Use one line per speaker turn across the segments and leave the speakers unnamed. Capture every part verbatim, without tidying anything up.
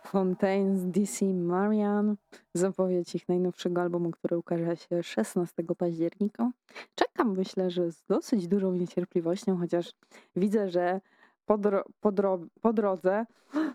Fontaines D C Marian, zapowiedź ich najnowszego albumu, który ukaże się szesnastego października. Czekam, myślę, że z dosyć dużą niecierpliwością, chociaż widzę, że po, dro- po, dro- po drodze,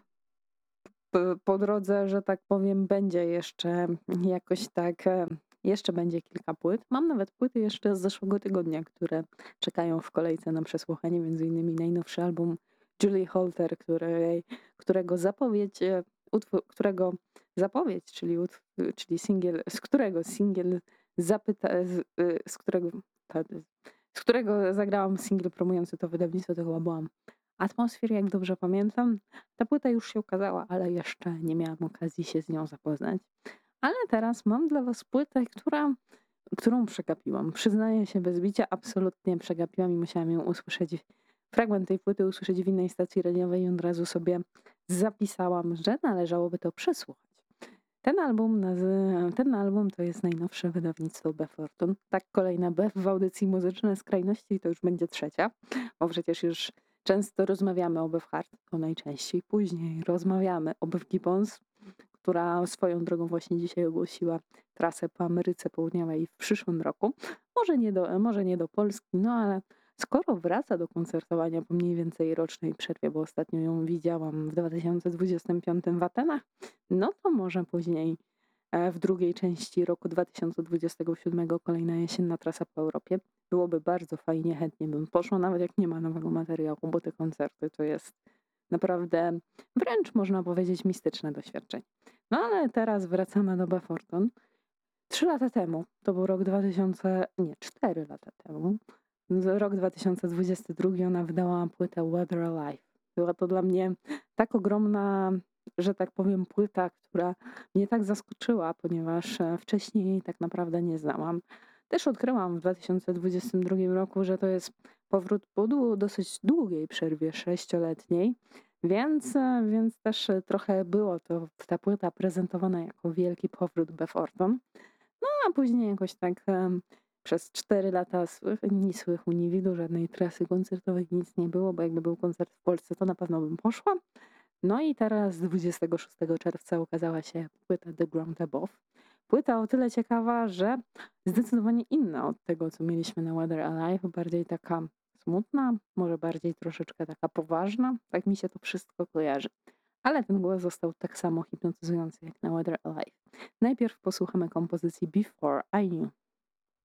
p- po drodze, że tak powiem, będzie jeszcze jakoś tak, e, jeszcze będzie kilka płyt. Mam nawet płyty jeszcze z zeszłego tygodnia, które czekają w kolejce na przesłuchanie, między innymi najnowszy album Julie Holter, której, którego zapowiedź, e, utwór, którego zapowiedź, czyli, utw- czyli singiel, z którego singiel zapyta, z, y, z którego, ta- z którego zagrałam singiel promujący to wydawnictwo, to chyba byłam Atmosphere, jak dobrze pamiętam. Ta płyta już się ukazała, ale jeszcze nie miałam okazji się z nią zapoznać. Ale teraz mam dla was płytę, która, którą przegapiłam. Przyznaję się bez bicia, absolutnie przegapiłam i musiałam ją usłyszeć, fragment tej płyty usłyszeć w innej stacji radiowej i od razu sobie zapisałam, że należałoby to przesłuchać. Ten album, nazy- ten album to jest najnowsze wydawnictwo B. Fortune. Tak, kolejna B w audycji Muzyczne Skrajności i to już będzie trzecia, bo przecież już często rozmawiamy o Bev Hart, to najczęściej później rozmawiamy o Bev Gibbons, która swoją drogą właśnie dzisiaj ogłosiła trasę po Ameryce Południowej w przyszłym roku. Może nie do, może nie do Polski, no ale skoro wraca do koncertowania po mniej więcej rocznej przerwie, bo ostatnio ją widziałam w dwa tysiące dwudziestym piątym w Atenach, no to może później e, w drugiej części roku dwa tysiące dwudziestego siódmego kolejna jesienna trasa po Europie. Byłoby bardzo fajnie, chętnie bym poszła, nawet jak nie ma nowego materiału, bo te koncerty to jest naprawdę wręcz można powiedzieć mistyczne doświadczenie. No ale teraz wracamy do B. Fortune. Trzy lata temu, to był rok dwa tysiące, nie, cztery lata temu, z- rok dwa tysiące dwudziesty drugi, ona wydała płytę Weather Alive. Była to dla mnie tak ogromna, że tak powiem, płyta, która mnie tak zaskoczyła, ponieważ e, wcześniej jej tak naprawdę nie znałam. Też odkryłam w dwa tysiące dwudziestym drugim roku, że to jest powrót po dłu- dosyć długiej przerwie, sześcioletniej, więc, e, więc też e, trochę było to, ta płyta prezentowana jako wielki powrót B. Fortune. No a później jakoś tak em, przez cztery lata słych, ni słychu, ni widu, żadnej trasy koncertowej, nic nie było, bo jakby był koncert w Polsce, to na pewno bym poszła. No i teraz dwudziestego szóstego czerwca ukazała się płyta The Ground Above. Płyta o tyle ciekawa, że zdecydowanie inna od tego, co mieliśmy na Weather Alive, bardziej taka smutna, może bardziej troszeczkę taka poważna. Tak mi się to wszystko kojarzy. Ale ten głos został tak samo hipnotyzujący jak na Weather Alive. Najpierw posłuchamy kompozycji Before I Knew.